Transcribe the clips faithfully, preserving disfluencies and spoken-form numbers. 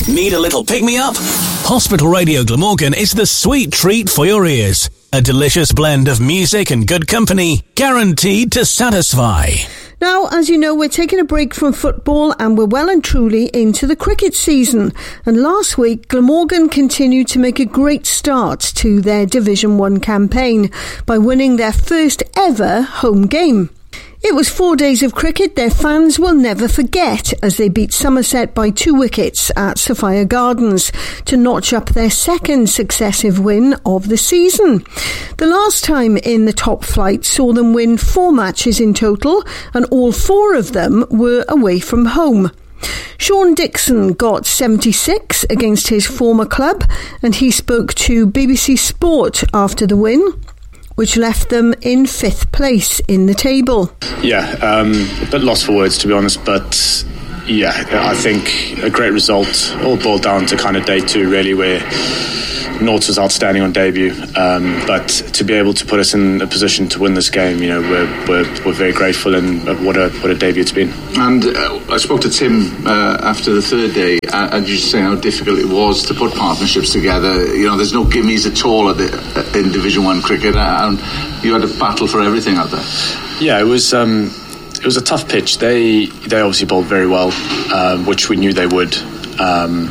Need a little pick-me-up? Hospital Radio Glamorgan is the sweet treat for your ears. A delicious blend of music and good company, guaranteed to satisfy. Now, as you know, we're taking a break from football and we're well and truly into the cricket season. And last week, Glamorgan continued to make a great start to their Division one campaign by winning their first ever home game. It was four days of cricket their fans will never forget as they beat Somerset by two wickets at Sophia Gardens to notch up their second successive win of the season. The last time in the top flight saw them win four matches in total, and all four of them were away from home. Sean Dixon got seventy-six against his former club, and he spoke to B B C Sport after the win, which left them in fifth place in the table. Yeah, um, a bit lost for words, to be honest, but yeah, I think a great result. All boiled down to kind of day two, really, where Norts was outstanding on debut, um, but to be able to put us in a position to win this game, you know, we're we're, we're very grateful, and what a what a debut it's been. And uh, I spoke to Tim uh, after the third day, uh, and you saying how difficult it was to put partnerships together. You know, there's no gimmies at all at the, in Division One cricket, and you had to battle for everything out there. Yeah, it was. Um, it was a tough pitch. They they obviously bowled very well, uh, which we knew they would. Um,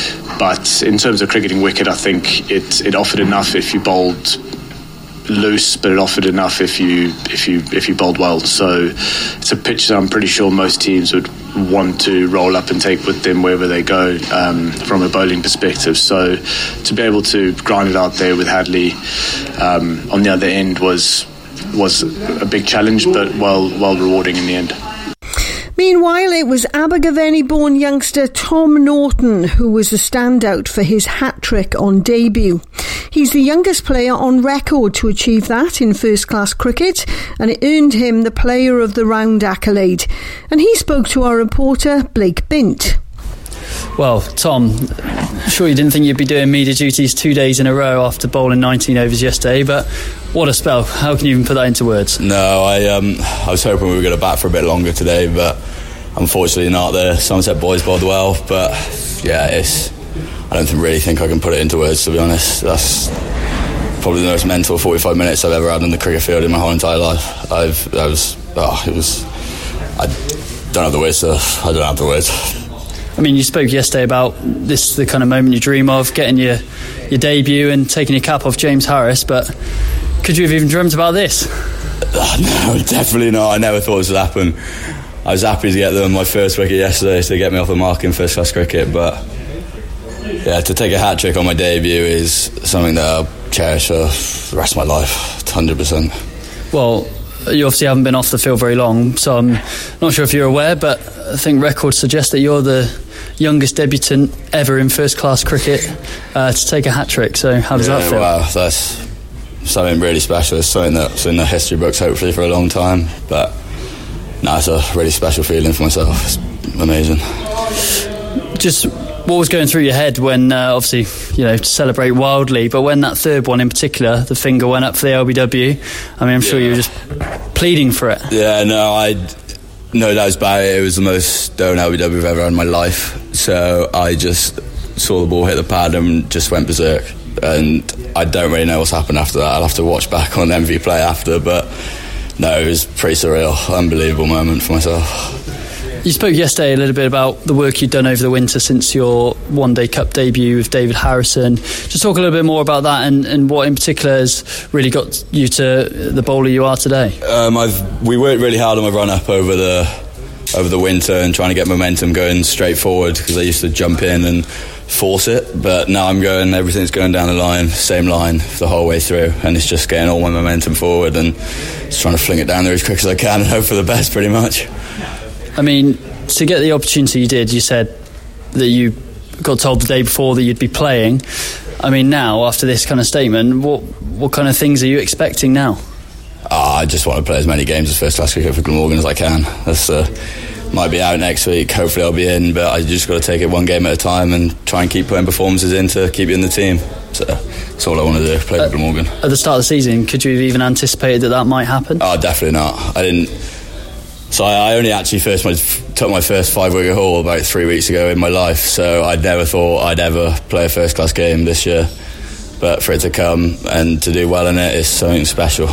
But in terms of cricketing wicket, I think it it offered enough if you bowled loose, but it offered enough if you if you if you bowled well. So it's a pitch that I'm pretty sure most teams would want to roll up and take with them wherever they go, um, from a bowling perspective. So to be able to grind it out there with Hadley um, on the other end was was a big challenge, but well well rewarding in the end. Meanwhile, it was Abergavenny-born youngster Tom Norton who was the standout for his hat-trick on debut. He's the youngest player on record to achieve that in first-class cricket, and it earned him the Player of the Round accolade. And he spoke to our reporter, Blake Bint. Well, Tom, I'm sure you didn't think you'd be doing media duties two days in a row after bowling nineteen overs yesterday, but what a spell. How can you even put that into words? No, I um, I was hoping we were going to bat for a bit longer today, but unfortunately not. The Somerset boys bowled well, but yeah, it's I don't think, really think I can put it into words, to be honest. That's probably the most mental forty-five minutes I've ever had on the cricket field in my whole entire life. I've, that was, oh, it was, I don't have the words, to, I don't have the words. I mean, you spoke yesterday about this, the kind of moment you dream of, getting your, your debut and taking your cap off James Harris, but could you have even dreamt about this? No, definitely not. I never thought this would happen. I was happy to get them my first wicket yesterday to get me off the mark in first class cricket, but yeah, to take a hat trick on my debut is something that I'll cherish for the rest of my life, one hundred percent. Well, you obviously haven't been off the field very long, so I'm not sure if you're aware, but I think records suggest that you're the youngest debutant ever in first class cricket uh, to take a hat trick. So how does yeah, that feel? Wow, that's something really special. It's something that's in the history books hopefully for a long time, but no, it's a really special feeling for myself. It's amazing. Just what was going through your head when uh, obviously, you know, to celebrate wildly, but when that third one in particular, the finger went up for the L B W, I mean, I'm sure yeah. you were just pleading for it. Yeah, no, I no doubt about it. It was the most stone L B W I've ever had in my life. So I just saw the ball hit the pad and just went berserk. And I don't really know what's happened after that. I'll have to watch back on M V Play after, but no, it was pretty surreal, unbelievable moment for myself. You spoke yesterday a little bit about the work you'd done over the winter since your One Day Cup debut with David Harrison. Just talk a little bit more about that and, and what in particular has really got you to the bowler you are today. Um, I've we worked really hard on my run up over the over the winter and trying to get momentum going straight forward, because I used to jump in and force it, but now I'm going, everything's going down the line, same line the whole way through, and it's just getting all my momentum forward and just trying to fling it down there as quick as I can and hope for the best, pretty much. I mean, to get the opportunity you did, you said that you got told the day before that you'd be playing. I mean, now, after this kind of statement, what what kind of things are you expecting now? Oh, I just want to play as many games as first class cricket for Glamorgan as I can. That's uh, might be out next week, hopefully I'll be in, but I just got to take it one game at a time and try and keep putting performances in to keep you in the team. So that's all I want to do, play uh, for Glamorgan. At the start of the season, could you have even anticipated that that might happen? Oh, definitely not. I didn't So I, I only actually first my, took my first five wicket haul about three weeks ago in my life. So I never thought I'd ever play a first class game this year. But for it to come and to do well in it is something special.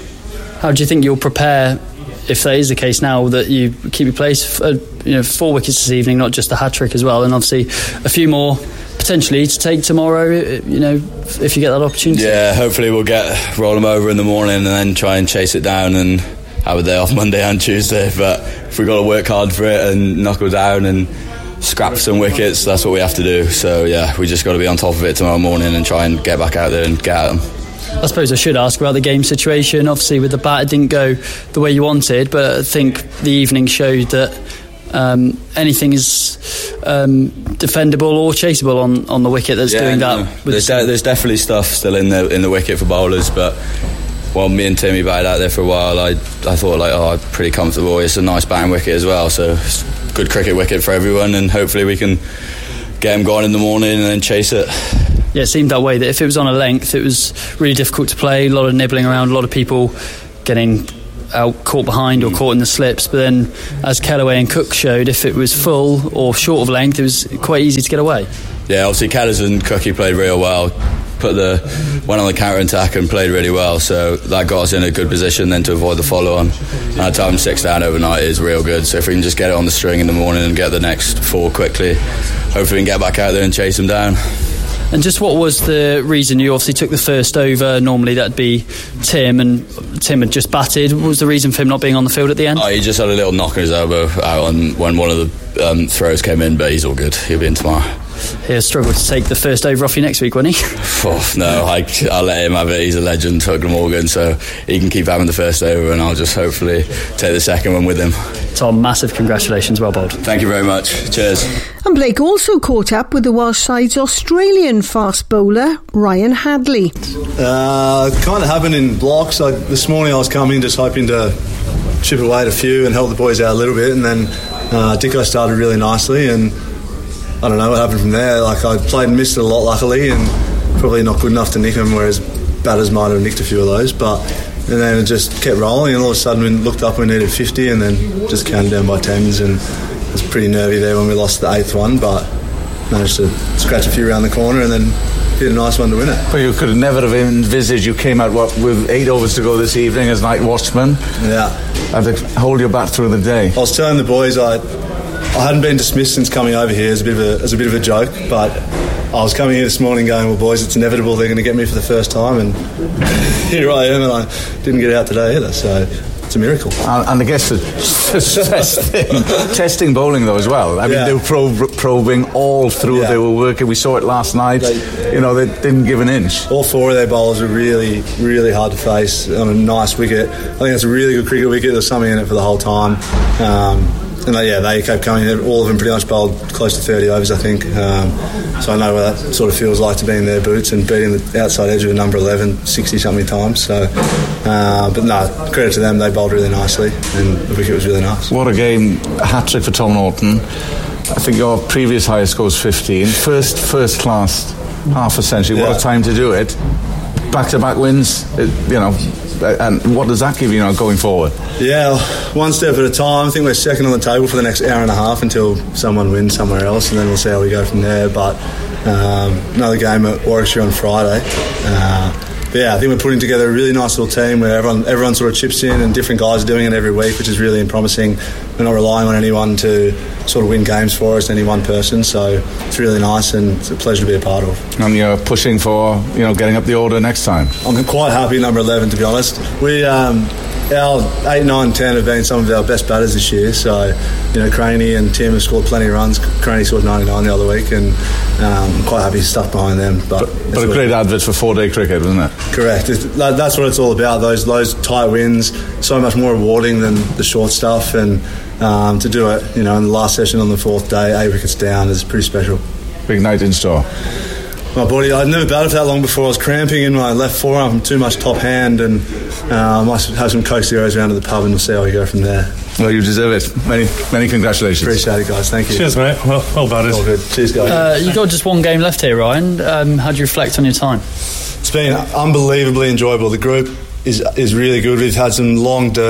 How do you think you'll prepare, if that is the case now, that you keep your place, for, you know, four wickets this evening, not just a hat trick as well, and obviously a few more potentially to take tomorrow, you know, if you get that opportunity? Yeah, hopefully we'll get roll them over in the morning and then try and chase it down and have a day off Monday and Tuesday. But if we've got to work hard for it and knuckle down and scrap some wickets, that's what we have to do. So yeah, we just got to be on top of it tomorrow morning and try and get back out there and get at them. I suppose I should ask about the game situation. Obviously with the bat it didn't go the way you wanted, but I think the evening showed that um, anything is um, defendable or chaseable on, on the wicket that's yeah, doing no, that. There's, de- there's definitely stuff still in the in the wicket for bowlers, but while me and Timmy batted out there for a while, I I thought like, oh, I'm pretty comfortable. It's a nice batting wicket as well, so it's a good cricket wicket for everyone, and hopefully we can get them going in the morning and then chase it. Yeah, it seemed that way, that if it was on a length it was really difficult to play, a lot of nibbling around, a lot of people getting out caught behind or caught in the slips, but then as Kellaway and Cook showed, if it was full or short of length it was quite easy to get away. Yeah, obviously Kellers and Cookie played real well, put the went on the counter attack and played really well, so that got us in a good position then to avoid the follow on. And our time six down overnight is real good, so if we can just get it on the string in the morning and get the next four quickly, hopefully we can get back out there and chase them down. And just what was the reason you obviously took the first over? Normally that'd be Tim, and Tim had just batted. What was the reason for him not being on the field at the end? Oh, he just had a little knock on his elbow out on when one of the um, throws came in, but he's all good. He'll be in tomorrow. He'll struggle to take the first over off you next week, won't he? Oh, no, I, I'll let him have it. He's a legend, Tug Glamorgan, so he can keep having the first over and I'll just hopefully take the second one with him. Tom, massive congratulations, well bowled. Thank you very much. Cheers. And Blake also caught up with the Welsh side's Australian fast bowler, Ryan Hadley. Uh, kind of happened in blocks. Like this morning I was coming just hoping to chip away at a few and help the boys out a little bit, and then uh, Dicko started really nicely, and I don't know what happened from there. Like I played and missed it a lot luckily, and probably not good enough to nick them, whereas batters might have nicked a few of those, but and then it just kept rolling, and all of a sudden we looked up and we needed fifty, and then just counted down by tens, and it was pretty nervy there when we lost the eighth one, but managed to scratch a few around the corner and then hit a nice one to win it. Well, you could never have envisaged you came out what, with eight overs to go this evening as night watchman. Yeah. And to hold your bat through the day. I was telling the boys I I hadn't been dismissed since coming over here as a bit of a, as a bit of a joke, but I was coming here this morning going, well boys, it's inevitable they're going to get me for the first time, and here I am, and I didn't get out today either, so it's a miracle. And, and I guess the, testing, testing bowling though as well. I mean, yeah. They were prob- probing all through. Yeah. They were working. We saw it last night. They, you know, they didn't give an inch. All four of their bowlers were really, really hard to face on a nice wicket. I think it's a really good cricket wicket. There's something in it for the whole time. Um, And they, yeah, they kept coming. All of them pretty much bowled close to thirty overs, I think. Um, so I know what that sort of feels like to be in their boots and beating the outside edge of a number eleven sixty-something times. So, uh, but no, credit to them. They bowled really nicely, and the wicket was really nice. What a game! A hat trick for Tom Norton. I think your previous highest score was fifteen. First, first class, half a century. Yeah. What a time to do it! Back-to-back wins. It, you know. And what does that give you now going forward? Yeah, one step at a time. I think we're second on the table for the next hour and a half until someone wins somewhere else, and then we'll see how we go from there. But um, another game at Warwickshire on Friday. Uh, but yeah, I think we're putting together a really nice little team where everyone everyone sort of chips in, and different guys are doing it every week, which is really promising. We're not relying on anyone to sort of win games for us, any one person. So it's really nice, and it's a pleasure to be a part of. And you're pushing for, you know, getting up the order next time. I'm quite happy number eleven, to be honest. We um, our eight, nine, ten have been some of our best batters this year. So you know, Craney and Tim have scored plenty of runs. Craney scored ninety-nine the other week, and um, I'm quite happy stuff behind them. But, but, but a great advert for four-day cricket, wasn't it? Correct. That's what it's all about. Those those tight wins, so much more rewarding than the short stuff, and um, to do it, you know, in the last session on the fourth day, eight wickets down, is pretty special. Big night in store. My body, I'd never batted for that long before. I was cramping in my left forearm from too much top hand, and uh, I must have some Coke Zeros around to the pub, and we'll see how we go from there. Well, you deserve it. Many, many congratulations. Appreciate it, guys. Thank you. Cheers, mate. Well, well batted. All good. Cheers, guys. Uh, you've got just one game left here, Ryan. Um, how do you reflect on your time? It's been unbelievably enjoyable. The group is is really good. We've had some long dirt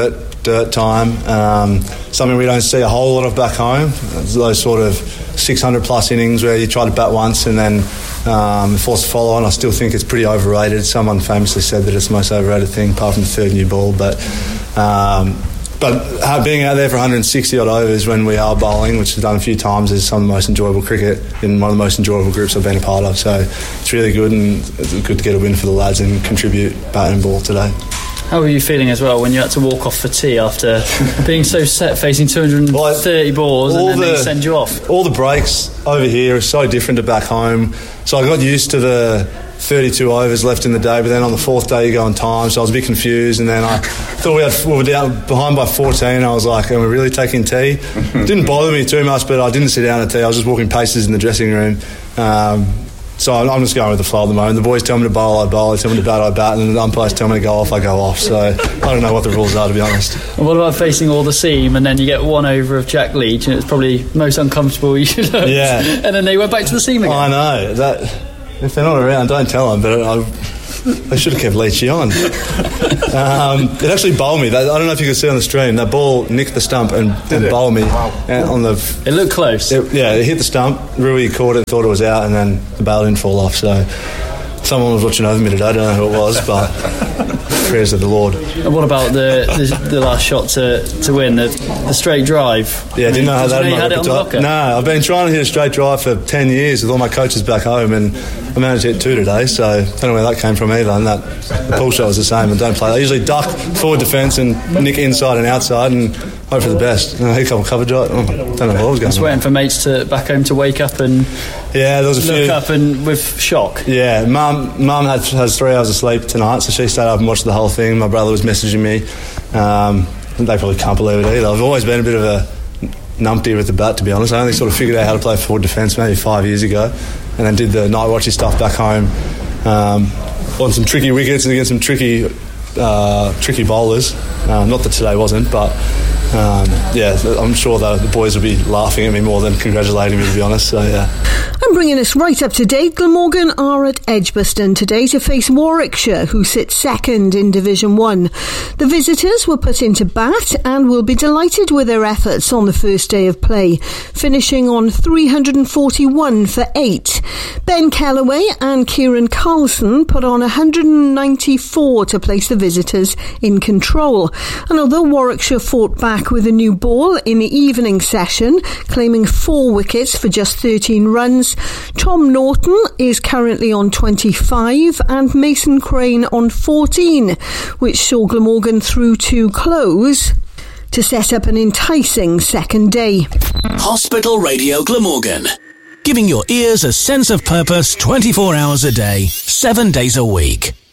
dirt time, um, something we don't see a whole lot of back home. It's those sort of six hundred plus innings where you try to bat once and then um, force a follow on. I still think it's pretty overrated. Someone famously said that it's the most overrated thing apart from the third new ball, but um, but being out there for one hundred sixty odd overs when we are bowling, which we've done a few times, is some of the most enjoyable cricket in one of the most enjoyable groups I've been a part of. So it's really good, and it's good to get a win for the lads and contribute bat and ball today. How were you feeling as well when you had to walk off for tea after being so set, facing two hundred thirty well, balls, and then the, they send you off? All the breaks over here are so different to back home. So I got used to the thirty-two overs left in the day, but then on the fourth day you go on time, so I was a bit confused, and then I thought we, had, we were down behind by fourteen. I was like, are we really taking tea? It didn't bother me too much, but I didn't sit down at tea. I was just walking paces in the dressing room. Um, So I'm just going with the flow at the moment. The boys tell me to bowl, I bowl. They tell me to bat, I bat. And the umpires tell me to go off, I go off. So I don't know what the rules are, to be honest. And what about facing all the seam and then you get one over of Jack Leach and it's probably most uncomfortable you know? Yeah. And then they went back to the seam again. I know. That if they're not around, don't tell them. But I, they should have kept Leachy on. Um, it actually bowled me. I don't know if you could see on the stream. That ball nicked the stump and, and bowled me. Wow. On the. It looked close. It, yeah, it hit the stump. Rui caught it, thought it was out, and then the bail didn't fall off. So someone was watching over me today. I don't know who it was, but prayers of the Lord. And what about the the, the last shot to, to win, the, the straight drive? Yeah, I didn't know how that you had it on the blocker? No, I've been trying to hit a straight drive for ten years with all my coaches back home, and I managed to hit two today, so I don't know where that came from either. And that the pull shot was the same, and don't play. I usually duck forward defence and nick inside and outside and hope for the best. I hit a couple of cover drive. Oh, I don't know what was going on. Just waiting for mates to back home to wake up and yeah, there was a look few, up and with shock. Yeah, mum mum had, has three hours of sleep tonight, so she stayed up and watched the whole thing. My brother was messaging me. Um, they probably can't believe it either. I've always been a bit of a numpty with the bat, to be honest. I only sort of figured out how to play forward defence maybe five years ago, and then did the night watching stuff back home um, on some tricky wickets and against some tricky uh, tricky bowlers. Uh, not that today wasn't, but um, yeah, I'm sure the, the boys will be laughing at me more than congratulating me, to be honest. So yeah. And bringing us right up to date, Glamorgan are at Edgbaston today to face Warwickshire, who sit second in Division one. The visitors were put into bat and will be delighted with their efforts on the first day of play, finishing on three hundred forty-one for eight. Ben Kellaway and Kieran Carlson put on one hundred ninety-four to place the visitors in control. And although Warwickshire fought back with a new ball in the evening session, claiming four wickets for just thirteen runs, Tom Norton is currently on twenty-five and Mason Crane on fourteen, which saw Glamorgan through to close to set up an enticing second day. Hospital Radio Glamorgan, giving your ears a sense of purpose twenty-four hours a day, seven days a week.